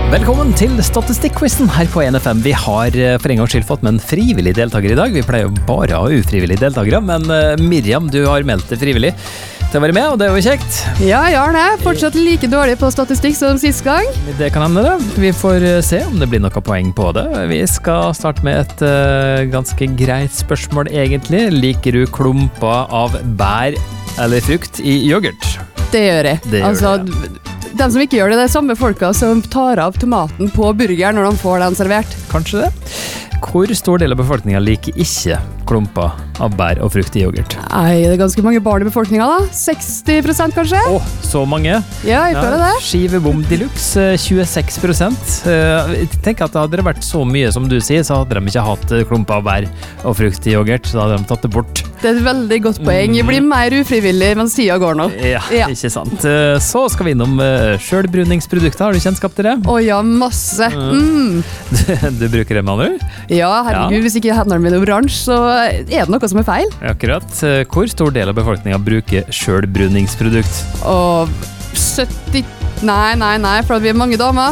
Velkommen til Statistikkquizen her på NFM. Vi har for en gangs skyld fått med en frivillig deltaker i dag. Vi pleier jo bare å ha ufrivillige deltakere, men Miriam, du har meldt deg frivillig til å være med, og det er jo kjekt. Ja, jeg har det. Fortsatt like dårlig på statistikk som sist gang. Det kan hende det. Vi får se om det blir noe poeng på det. Vi skal starte med et ganske greit spørsmål egentlig. Liker du klumper av bær eller frukt i yoghurt? Det gjør jeg. Det gjør det, ja. De som ikke gjør det, det er samme folka som tar av tomaten på burger når de får den servert. Kanskje det. Hvor stor del av befolkningen liker ikke klumper av bær og frukt i yoghurt? Nei, det er ganske mange barn i befolkningen da. 60% kanskje? Så mange. Ja, jeg føler det. Skivebom deluxe, 26%. Jeg tenker at det hadde vært så mye som du sier, så hadde de ikke hatt klumper av bær og frukt i yoghurt, så hadde de tatt det bort. Det er et veldig godt poeng. Jeg blir mer ufrivillig mens tiden går nå. Ja, ikke sant. Så skal vi innom selvbruningsprodukter. Har du kjennskap til det? Ja, masse. Du bruker det, Manu? Ja, herregud, hvis ikke hendene mine er oransje, så er det noe som er feil. Akkurat. Hvor stor del av befolkningen bruker selvbruningsprodukt? Og 70... Nei, for vi er mange damer.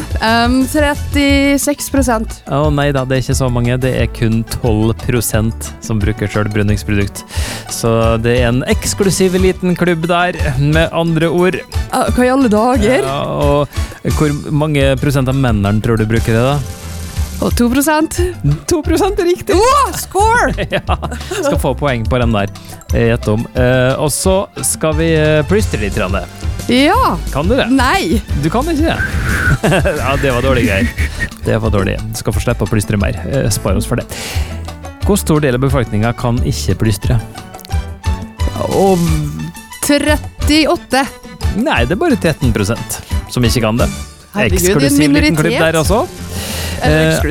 36%. Nei da, det er ikke så mange. Det er kun 12% som bruker selvbruningsprodukt. Så det er en eksklusiv liten klubb der, med andre ord. Hva i alle dager? Ja, og hvor mange prosent av mennene tror du bruker det da? Og 2%. 2% er riktig! Score! Ja, skal få poeng på den der. Gjett om. Og så skal vi plystre litt. Ja. Kan du det? Nei. Du kan ikke det. Ja, det var dårlig greier. Det var dårlig. Du skal få slippe å plystre mer. Spar oss for det. Hvor stor del av befolkningen kan ikke plystre? Og 38. Nei, det er bare 13% som ikke kan det. Herregud, Eksklusiv liten klubb der også.